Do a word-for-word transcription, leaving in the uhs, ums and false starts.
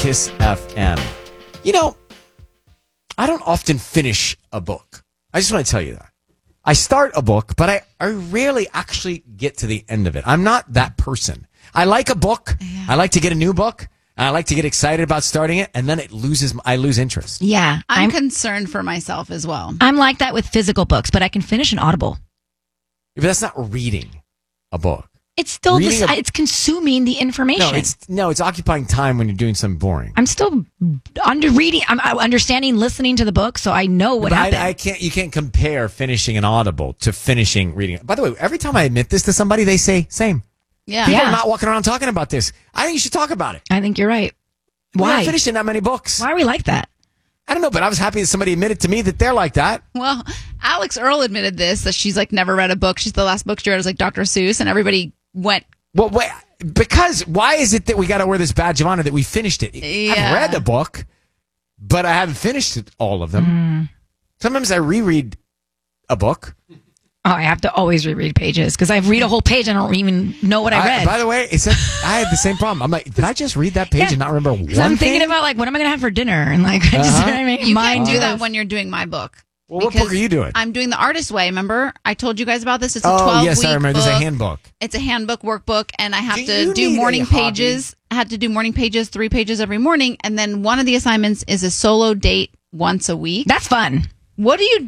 Kiss F M. You know, I don't often finish a book. I just want to tell you that. I start a book, but I, I rarely actually get to the end of it. I'm not that person. I like a book. Yeah. I like to get a new book. And I like to get excited about starting it, and then it loses. I lose interest. Yeah. I'm, I'm concerned for myself as well. I'm like that with physical books, but I can finish an Audible. But that's not reading a book. It's still Reading this, a- it's consuming the information. No, it's no, it's occupying time when you're doing something boring. I'm still under reading. I'm I'm understanding, listening to the book, so I know what But happened. I, I can't. You can't compare finishing an Audible to finishing reading it. By the way, every time I admit this to somebody, they say same. Yeah. People Yeah. are not walking around talking about this. I think you should talk about it. I think you're right. We're Why? not finishing that many books. Why are we like that? I don't know, but I was happy that somebody admitted to me that they're like that. Well, Alex Earl admitted this, that she's like never read a book. She's the last book she read was like Doctor Seuss, and everybody went. Well, wait, because why is it that we got to wear this badge of honor that we finished it? Yeah. I've read a book, but I haven't finished it, all of them. Mm. Sometimes I reread a book. Oh, I have to always reread pages because I read a whole page and I don't even know what I read. by the way, it said, I had the same problem. I'm like, did I just read that page Yeah. and not remember one Because I'm thinking thing? about like, what am I going to have for dinner? And like, I just, Uh-huh. I mean, You mine can't do does. that when you're doing my book. Well, what because book are you doing? I'm doing The Artist Way. Remember, I told you guys about this. It's a Oh, twelve yes, week I remember. book. There's a handbook. It's a handbook workbook, and I have Do to you do need morning a hobby? pages. I had to do morning pages, three pages every morning, and then one of the assignments is a solo date once a week. That's fun. What do you